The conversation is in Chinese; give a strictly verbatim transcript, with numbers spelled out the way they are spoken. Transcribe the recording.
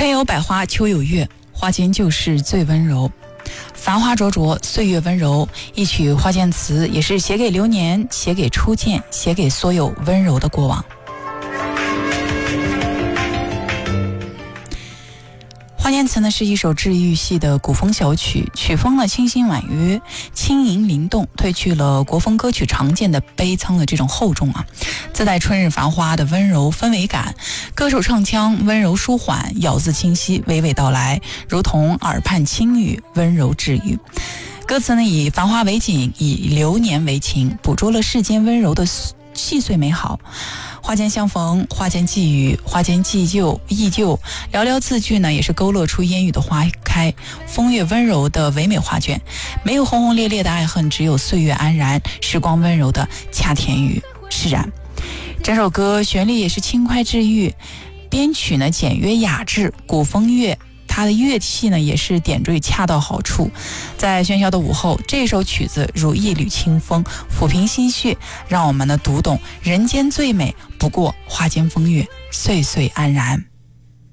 春有百花，秋有月，花间就是最温柔。繁花灼灼，岁月温柔。一曲花间词，也是写给流年，写给初见，写给所有温柔的过往。花间词呢是一首治愈系的古风小曲，曲风呢清新婉约，轻盈灵动，褪去了国风歌曲常见的悲苍的这种厚重啊，自带春日繁花的温柔氛围感。歌手唱腔温柔舒缓，咬字清晰，娓娓道来，如同耳畔轻语，温柔治愈。歌词呢以繁花为景，以流年为情，捕捉了世间温柔的细碎美好。花间相逢，花间寄语，花间寄旧忆旧，寥寥字句呢也是勾勒出烟雨的花开，风月温柔的唯美画卷。没有轰轰烈烈的爱恨，只有岁月安然，时光温柔的恰甜与释然。整首歌旋律也是轻快治愈，编曲呢简约雅致，古风乐它的乐器呢也是点缀恰到好处。在喧嚣的午后，这首曲子如一缕清风，抚平心绪，让我们呢读懂人间最美不过花间风月，岁岁安然。